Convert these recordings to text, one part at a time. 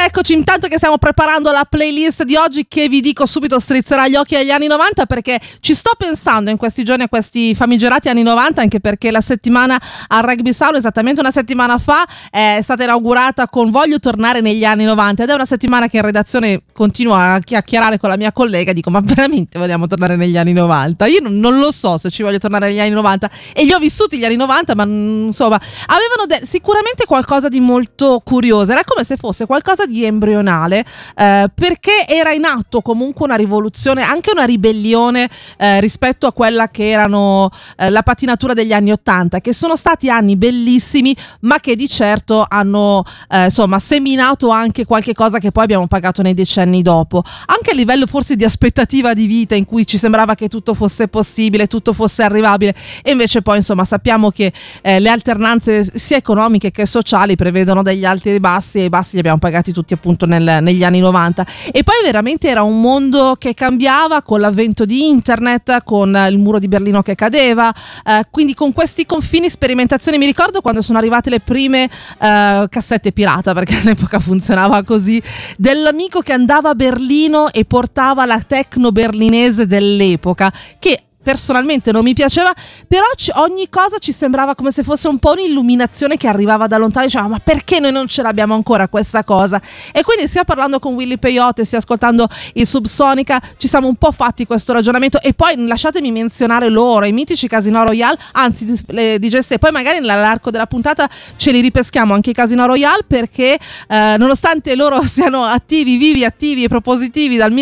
eccoci, intanto che stiamo preparando la playlist di oggi, che vi dico subito strizzerà gli occhi agli anni 90, perché ci sto pensando in questi giorni a questi famigerati anni 90, anche perché la settimana al Rugby Sound, esattamente una settimana fa, è stata inaugurata con "Voglio tornare negli anni 90", ed è una settimana che in redazione continuo a chiacchierare con la mia collega, dico: ma veramente vogliamo tornare negli anni 90? Io non lo so se ci voglio tornare negli anni 90, e li ho vissuti gli anni 90, ma insomma avevano sicuramente qualcosa di molto curioso, era come se fosse qualcosa di embrionale, perché era in atto comunque una rivoluzione, anche una ribellione rispetto a quella che erano la patinatura degli anni 80, che sono stati anni bellissimi, ma che di certo hanno insomma seminato anche qualche cosa che poi abbiamo pagato nei decenni dopo, anche a livello forse di aspettativa di vita, in cui ci sembrava che tutto fosse possibile, tutto fosse arrivabile, e invece poi insomma sappiamo che le alternanze sia economiche che sociali prevedono degli alti e bassi, e i bassi li abbiamo pagati tutti appunto negli anni 90. E poi veramente era un mondo che cambiava con l'avvento di internet, con il muro di Berlino che cadeva, quindi con questi confini, sperimentazioni. Mi ricordo quando sono arrivate le prime cassette pirata, perché all'epoca funzionava così, dell'amico che andava a Berlino e portava la techno berlinese dell'epoca, che personalmente non mi piaceva, però ogni cosa ci sembrava come se fosse un po' un'illuminazione che arrivava da lontano. Diceva: ma perché noi non ce l'abbiamo ancora questa cosa? E quindi, sia parlando con Willy Peyote, sia ascoltando i Subsonica, ci siamo un po' fatti questo ragionamento. E poi lasciatemi menzionare loro, i mitici Casino Royale, anzi DJ Se, poi magari nell'arco della puntata ce li ripeschiamo anche i Casino Royale, perché nonostante loro siano vivi e propositivi dal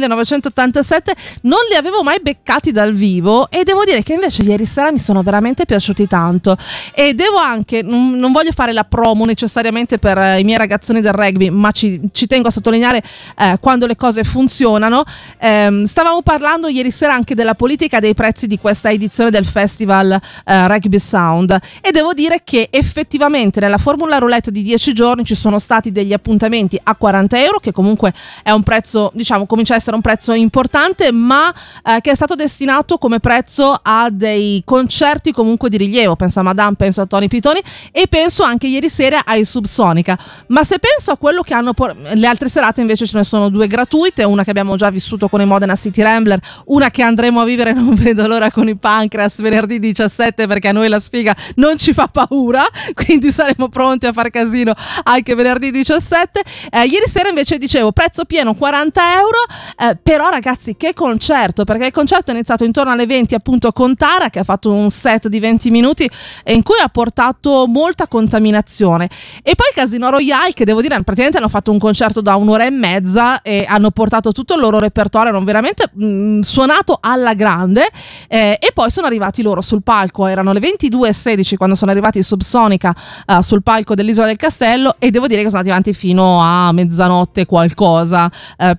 1987, non li avevo mai beccati dal vivo, e devo dire che invece ieri sera mi sono veramente piaciuti tanto. E devo anche, non voglio fare la promo necessariamente per i miei ragazzoni del rugby, ma ci tengo a sottolineare quando le cose funzionano. Stavamo parlando ieri sera anche della politica dei prezzi di questa edizione del festival Rugby Sound, e devo dire che effettivamente nella formula roulette di 10 giorni ci sono stati degli appuntamenti a 40 euro, che comunque è un prezzo, diciamo, comincia a essere un prezzo importante, ma che è stato destinato come prezzo a dei concerti comunque di rilievo. Penso a Madame, penso a Tony Pitoni, e penso anche ieri sera ai Subsonica. Ma se penso a quello che hanno le altre serate, invece ce ne sono due gratuite, una che abbiamo già vissuto con i Modena City Rambler, una che andremo a vivere, non vedo l'ora, con i Pancreas venerdì 17, perché a noi la sfiga non ci fa paura, quindi saremo pronti a far casino anche venerdì 17. Ieri sera invece dicevo prezzo pieno 40 euro, però ragazzi, che concerto, perché il concerto è iniziato intorno alle 20 appunto con Tara, che ha fatto un set di 20 minuti in cui ha portato molta contaminazione. E poi Casino Royale, che devo dire praticamente hanno fatto un concerto da un'ora e mezza e hanno portato tutto il loro repertorio, hanno veramente suonato alla grande, e poi sono arrivati loro sul palco, erano le 22:16 quando sono arrivati i Subsonica sul palco dell'Isola del Castello, e devo dire che sono andati avanti fino a mezzanotte qualcosa,